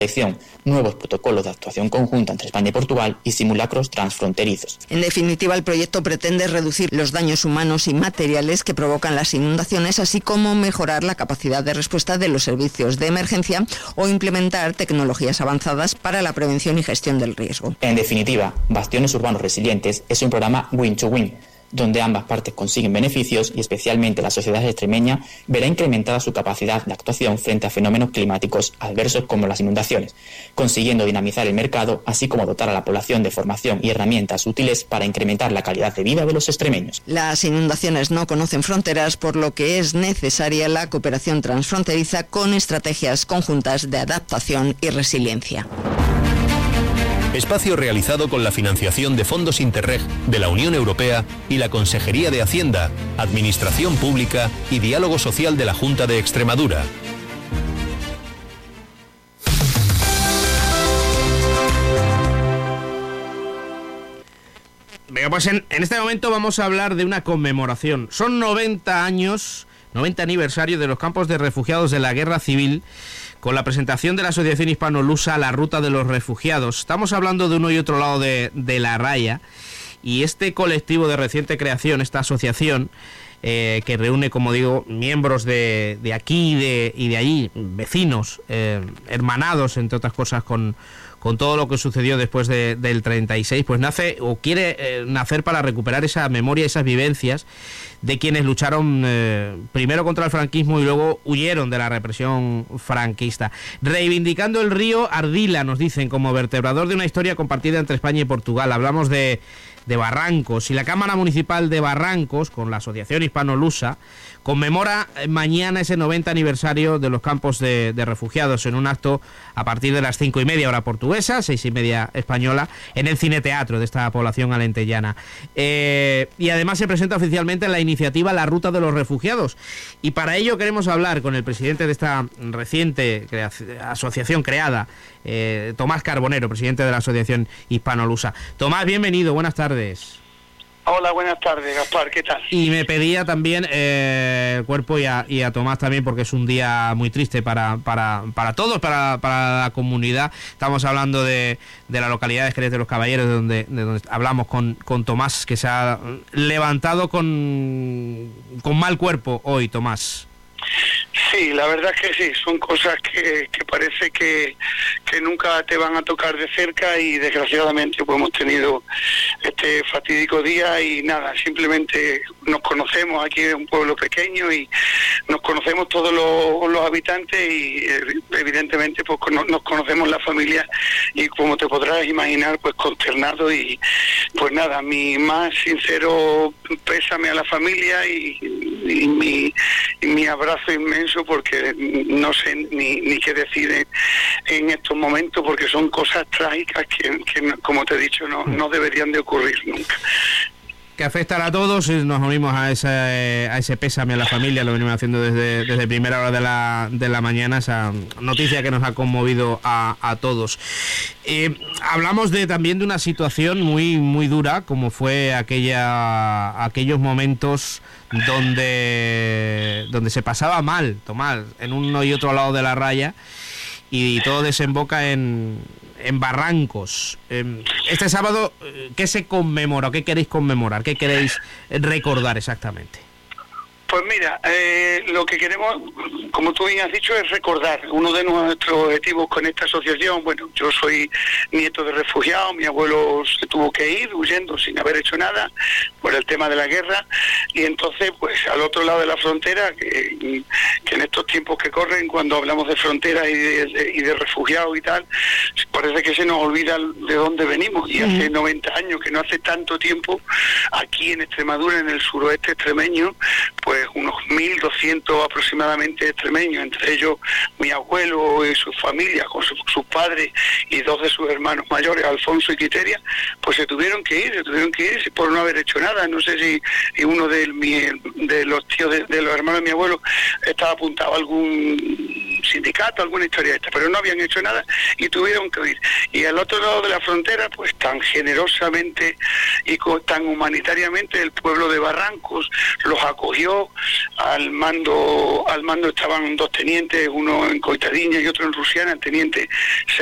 nuevos protocolos de actuación conjunta entre España y Portugal y simulacros transfronterizos. En definitiva, el proyecto pretende reducir los daños humanos y materiales que provocan las inundaciones, así como mejorar la capacidad de respuesta de los servicios de emergencia o implementar tecnologías avanzadas para la prevención y gestión del riesgo. En definitiva, Bastiones Urbanos Resilientes es un programa win-to-win, donde ambas partes consiguen beneficios y especialmente la sociedad extremeña verá incrementada su capacidad de actuación frente a fenómenos climáticos adversos como las inundaciones, consiguiendo dinamizar el mercado, así como dotar a la población de formación y herramientas útiles para incrementar la calidad de vida de los extremeños. Las inundaciones no conocen fronteras, por lo que es necesaria la cooperación transfronteriza con estrategias conjuntas de adaptación y resiliencia. Espacio realizado con la financiación de fondos Interreg de la Unión Europea y la Consejería de Hacienda, Administración Pública y Diálogo Social de la Junta de Extremadura. Venga, pues en este momento vamos a hablar de una conmemoración. Son 90 años, 90 aniversario de los campos de refugiados de la Guerra Civil, con la presentación de la Asociación Hispano-Lusa La Ruta de los Refugiados. Estamos hablando de uno y otro lado de la raya, y este colectivo de reciente creación, esta asociación, que reúne, como digo, miembros de aquí y de allí, vecinos, hermanados, entre otras cosas, con todo lo que sucedió después del 36, pues nace o quiere nacer para recuperar esa memoria, esas vivencias de quienes lucharon primero contra el franquismo y luego huyeron de la represión franquista. Reivindicando el río Ardila, nos dicen, como vertebrador de una historia compartida entre España y Portugal. Hablamos de Barrancos, y la Cámara Municipal de Barrancos, con la Asociación Hispano-Lusa, conmemora mañana ese 90 aniversario de los campos de refugiados en un acto a partir de las 5:30 hora portuguesa, 6:30 española, en el cineteatro de esta población alentellana. Y además se presenta oficialmente la iniciativa La Ruta de los Refugiados, y para ello queremos hablar con el presidente de esta reciente asociación creada, Tomás Carbonero, presidente de la Asociación Hispano-Lusa. Tomás, bienvenido, buenas tardes. Hola, buenas tardes, Gaspar, ¿qué tal? Y me pedía también el cuerpo y a Tomás también, porque es un día muy triste para todos, para la comunidad. Estamos hablando de la localidad de Jerez de los Caballeros, de donde hablamos con Tomás, que se ha levantado con mal cuerpo hoy, Tomás. Sí, la verdad es que sí, son cosas que parece que nunca te van a tocar de cerca, y desgraciadamente pues hemos tenido este fatídico día y nada, simplemente nos conocemos. Aquí es un pueblo pequeño y nos conocemos todos los habitantes, y evidentemente pues nos conocemos la familia, y como te podrás imaginar, pues consternado, y pues nada, mi más sincero pésame a la familia y mi abrazo inmenso, porque no sé ni qué decir en estos momentos, porque son cosas trágicas que como te he dicho, no deberían de ocurrir nunca. Que afectan a todos, y nos unimos a ese pésame a la familia. Lo venimos haciendo desde primera hora de la mañana, esa noticia que nos ha conmovido a todos. Hablamos también de una situación muy, muy dura, como fue aquellos momentos donde se pasaba mal, Tomás, en uno y otro lado de la raya, y todo desemboca en Barrancos. Este sábado, ¿qué se conmemora? ¿Qué queréis conmemorar? ¿Qué queréis recordar exactamente? Pues mira, lo que queremos, como tú bien has dicho, es recordar. Uno de nuestros objetivos con esta asociación, bueno, yo soy nieto de refugiados, mi abuelo se tuvo que ir huyendo sin haber hecho nada por el tema de la guerra, y entonces pues al otro lado de la frontera, que en estos tiempos que corren, cuando hablamos de fronteras y de refugiados y tal, parece que se nos olvida de dónde venimos, y hace 90 años, que no hace tanto tiempo, aquí en Extremadura, en el suroeste extremeño, pues unos 1.200 aproximadamente extremeños, entre ellos mi abuelo y su familia, con sus padres y dos de sus hermanos mayores, Alfonso y Quiteria, pues se tuvieron que ir por no haber hecho nada. No sé si uno de los tíos de los hermanos de mi abuelo estaba apuntado a algún sindicato, alguna historia de esta, pero no habían hecho nada y tuvieron que huir. Y al otro lado de la frontera, pues tan generosamente y tan humanitariamente el pueblo de Barrancos los acogió. Al mando estaban 2 tenientes, uno en Coitadiña y otro en Rusiana, el teniente